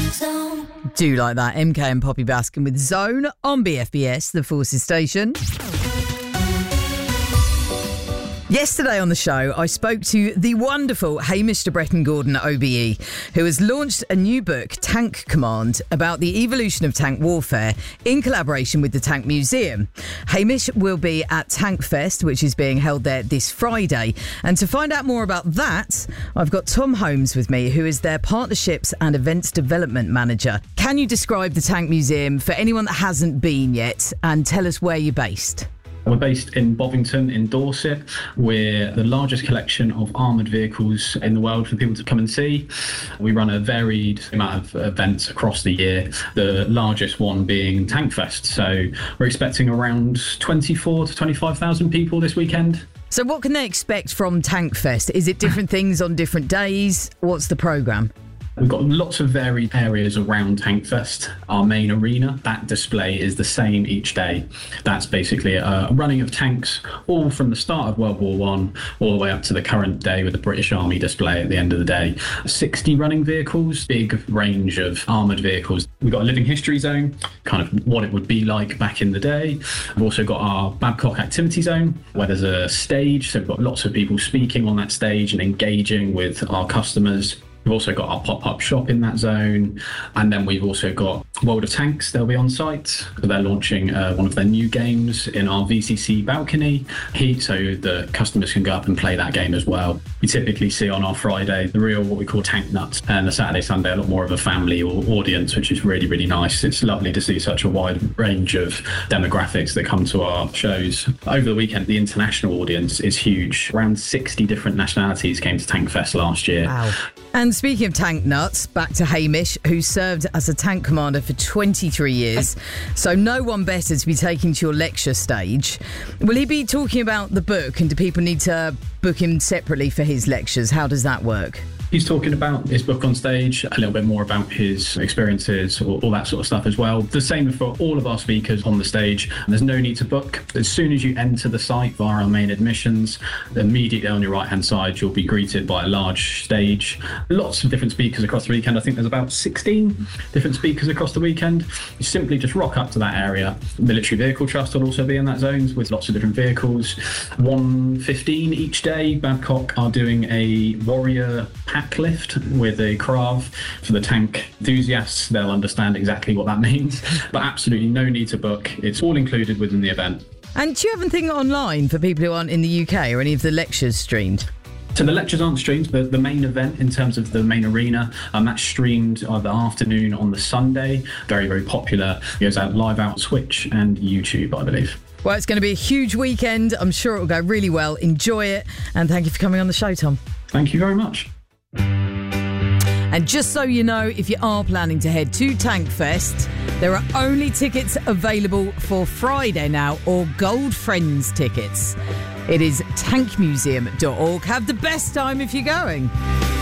Do like that. MK and Poppy Baskin with Zone on BFBS, the Forces station. Yesterday on the show, I spoke to the wonderful Hamish de Bretton-Gordon OBE, who has launched a new book, Tank Command, about the evolution of tank warfare in collaboration with the Tank Museum. Hamish will be at Tank Fest, which is being held there this Friday. And to find out more about that, I've got Tom Holmes with me, who is their Partnerships and Events Development Manager. Can you describe the Tank Museum for anyone that hasn't been yet and tell us where you're based? We're based in Bovington in Dorset. We're the largest collection of armoured vehicles in the world for people to come and see. We run a varied amount of events across the year, the largest one being Tank Fest. So we're expecting around 24 to 25,000 people this weekend. So what can they expect from Tank Fest? Is it different things on different days? What's the programme? We've got lots of varied areas around Tank Fest. Our main arena, that display is the same each day. That's basically a running of tanks, all from the start of World War I, all the way up to the current day with the British Army display at the end of the day. 60 running vehicles, big range of armoured vehicles. We've got a living history zone, kind of what it would be like back in the day. We've also got our Babcock activity zone, where there's a stage, so we've got lots of people speaking on that stage and engaging with our customers. We've also got our pop-up shop in that zone. And then we've also got World of Tanks. They'll be on site. So they're launching one of their new games in our VCC balcony, so the customers can go up and play that game as well. We typically see on our Friday the real, what we call tank nuts, and the Saturday, Sunday, a lot more of a family or audience, which is really, really nice. It's lovely to see such a wide range of demographics that come to our shows. Over the weekend, the international audience is huge. Around 60 different nationalities came to Tank Fest last year. Wow. And speaking of tank nuts, back to Hamish, who served as a tank commander for 23 years. So no one better to be taking to your lecture stage. Will he be talking about the book, and do people need to book him separately for his lectures? How does that work? He's talking about his book on stage, a little bit more about his experiences, all that sort of stuff as well. The same for all of our speakers on the stage. There's no need to book. As soon as you enter the site via our main admissions, immediately on your right-hand side, you'll be greeted by a large stage. Lots of different speakers across the weekend. I think there's about 16 different speakers across the weekend. You simply just rock up to that area. Military Vehicle Trust will also be in that zone with lots of different vehicles. 1:15 each day, Babcock are doing a Warrior pack lift with a Krav. For the tank enthusiasts, they'll understand exactly what that means, but absolutely no need to book. It's all included within the event. And do you have anything online for people who aren't in the UK, or any of the lectures streamed? So the lectures aren't streamed, but the main event in terms of the main arena, that's streamed the afternoon on the Sunday. Very, very popular. It goes out live out Twitch and YouTube, I believe. Well, it's going to be a huge weekend. I'm sure it will go really well. Enjoy it. And thank you for coming on the show, Tom. Thank you very much. And just so you know, if you are planning to head to Tank Fest, there are only tickets available for Friday now, or Gold Friends tickets. It is tankmuseum.org. Have the best time if you're going.